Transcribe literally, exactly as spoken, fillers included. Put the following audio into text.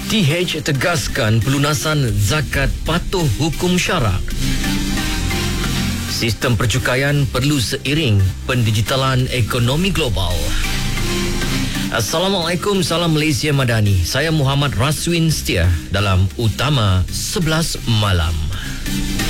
T H tegaskan pelunasan zakat patuh hukum syarak. Sistem percukaian perlu seiring pendigitalan ekonomi global. Assalamualaikum, salam Malaysia Madani. Saya Muhammad Raswin Setia dalam Utama sebelas Malam.